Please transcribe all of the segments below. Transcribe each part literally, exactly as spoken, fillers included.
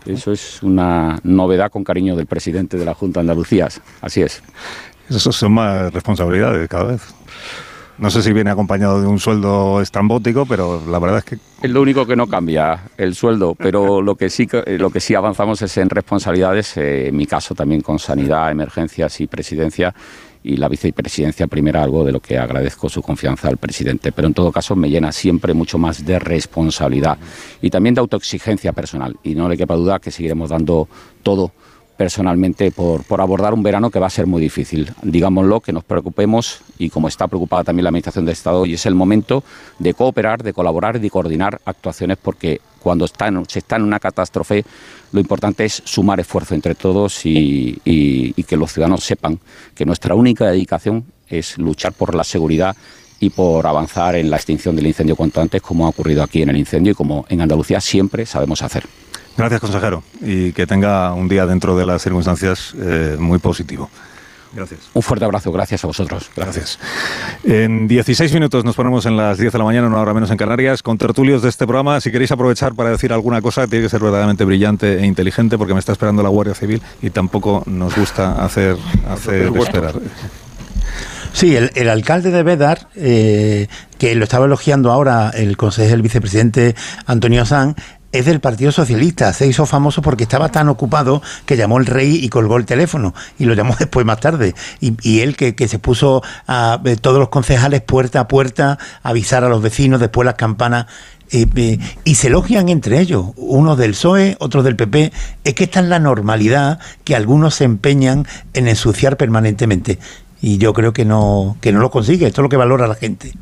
Eso es una novedad con cariño del presidente de la Junta de Andalucía. Así es. Eso son más responsabilidades cada vez. No sé si viene acompañado de un sueldo estrambótico, pero la verdad es que... Es lo único que no cambia, el sueldo, pero lo que sí, lo que sí avanzamos es en responsabilidades, eh, en mi caso también con sanidad, emergencias y presidencia, y la vicepresidencia primera, algo de lo que agradezco su confianza al presidente. Pero en todo caso me llena siempre mucho más de responsabilidad y también de autoexigencia personal. Y no le quepa duda que seguiremos dando todo personalmente por, por abordar un verano que va a ser muy difícil. Digámoslo, que nos preocupemos, y como está preocupada también la Administración del Estado, y es el momento de cooperar, de colaborar y de coordinar actuaciones, porque cuando está en, se está en una catástrofe, lo importante es sumar esfuerzo entre todos y, y, y que los ciudadanos sepan que nuestra única dedicación es luchar por la seguridad y por avanzar en la extinción del incendio cuanto antes, como ha ocurrido aquí en el incendio y como en Andalucía siempre sabemos hacer. Gracias, consejero, y que tenga un día dentro de las circunstancias eh, muy positivo. Gracias. Un fuerte abrazo, gracias a vosotros. Gracias. En dieciséis minutos nos ponemos en las diez de la mañana, una hora menos en Canarias, con tertulios de este programa. Si queréis aprovechar para decir alguna cosa, tiene que ser verdaderamente brillante e inteligente, porque me está esperando la Guardia Civil y tampoco nos gusta hacer, hacer esperar. Sí, el, el alcalde de Bédar, eh, que lo estaba elogiando ahora el consejero, el vicepresidente Antonio Sanz, es del Partido Socialista. Se hizo famoso porque estaba tan ocupado que llamó el rey y colgó el teléfono, y lo llamó después más tarde. Y, y él que, que se puso a eh, todos los concejales puerta a puerta a avisar a los vecinos, después las campanas, eh, eh, y se elogian entre ellos, unos del P S O E, otros del P P. Es que esta es la normalidad que algunos se empeñan en ensuciar permanentemente, y yo creo que no, que no lo consigue. Esto es lo que valora la gente.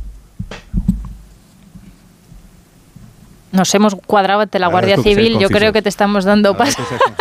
Nos hemos cuadrado ante la Guardia Civil. Yo creo que te estamos dando paso.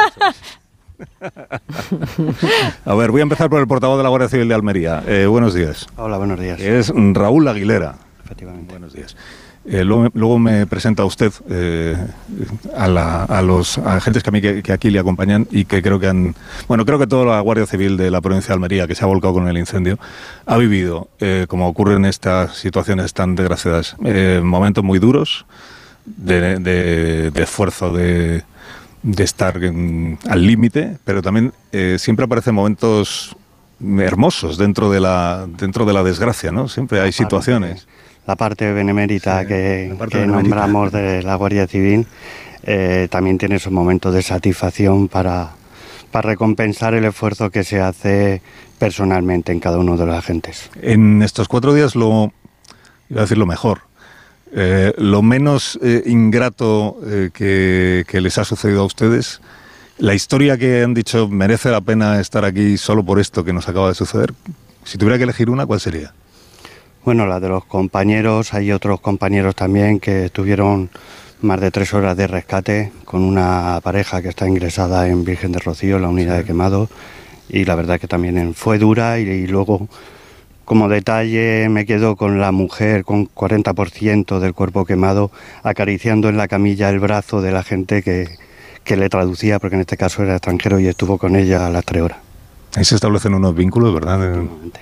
A ver, voy a empezar por el portavoz de la Guardia Civil de Almería. Eh, buenos días. Hola, buenos días. Es Raúl Aguilera. Efectivamente. Buenos días. Eh, luego, luego me presenta usted eh, a, la, a los agentes que a mí que, que aquí le acompañan y que creo que han... Bueno, creo que toda la Guardia Civil de la provincia de Almería, que se ha volcado con el incendio, ha vivido, eh, como ocurre en estas situaciones tan desgraciadas, eh, momentos muy duros, De, de, de esfuerzo, de, de estar en, al límite, pero también eh, siempre aparecen momentos hermosos dentro de la dentro de la desgracia, ¿no? Siempre hay situaciones. La parte benemérita sí, que, parte que benemérita. nombramos de la Guardia Civil eh, también tiene esos momentos de satisfacción para, para recompensar el esfuerzo que se hace personalmente en cada uno de los agentes. En estos cuatro días lo, iba a decir lo mejor, Eh, lo menos eh, ingrato eh, que, que les ha sucedido a ustedes, la historia que han dicho merece la pena estar aquí solo por esto que nos acaba de suceder, si tuviera que elegir una, ¿cuál sería? Bueno, la de los compañeros. Hay otros compañeros también que tuvieron más de tres horas de rescate con una pareja que está ingresada en Virgen de Rocío, en la unidad de quemado, y la verdad que también fue dura. Y, y luego, como detalle, me quedo con la mujer con cuarenta por ciento del cuerpo quemado acariciando en la camilla el brazo de la gente que, que le traducía, porque en este caso era extranjero y estuvo con ella a las tres horas. Ahí se establecen unos vínculos, ¿verdad?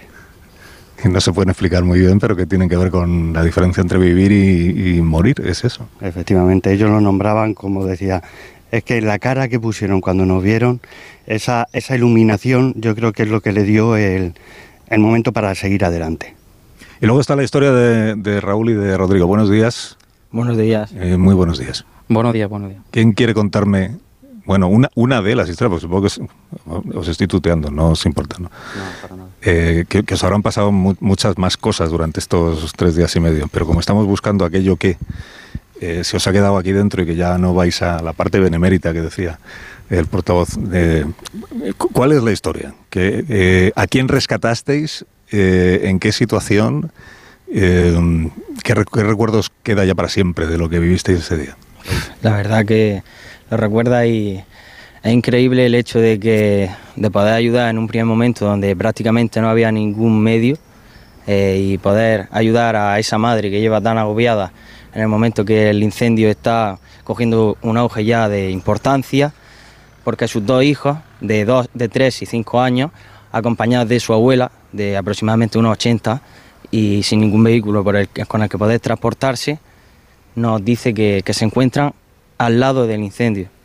Que no se pueden explicar muy bien, pero que tienen que ver con la diferencia entre vivir y, y morir, es eso. Efectivamente, ellos lo nombraban, como decía, es que la cara que pusieron cuando nos vieron, esa, esa iluminación, yo creo que es lo que le dio el... el momento para seguir adelante. Y luego está la historia de, de Raúl y de Rodrigo. Buenos días. Buenos días. Eh, muy buenos días. Buenos días, buenos días. ¿Quién quiere contarme, bueno, una, una de las historias, porque supongo que os, os estoy tuteando, no os importa, ¿no? No, para nada. Eh, que, que os habrán pasado mu muchas más cosas durante estos tres días y medio, pero como estamos buscando aquello que eh, se os ha quedado aquí dentro y que ya no vais a la parte benemérita que decía el portavoz, eh, ¿cuál es la historia? ¿Que, eh, ¿A quién rescatasteis? Eh, ¿En qué situación? Eh, ¿qué, ¿Qué recuerdos queda ya para siempre de lo que vivisteis ese día? La verdad que lo recuerda y es increíble el hecho de que de poder ayudar en un primer momento donde prácticamente no había ningún medio eh, y poder ayudar a esa madre que lleva tan agobiada en el momento que el incendio está cogiendo un auge ya de importancia, porque sus dos hijos, de dos, de tres y cinco años, acompañados de su abuela, de aproximadamente unos ochenta, y sin ningún vehículo por el, con el que poder transportarse, nos dice que, que se encuentran al lado del incendio.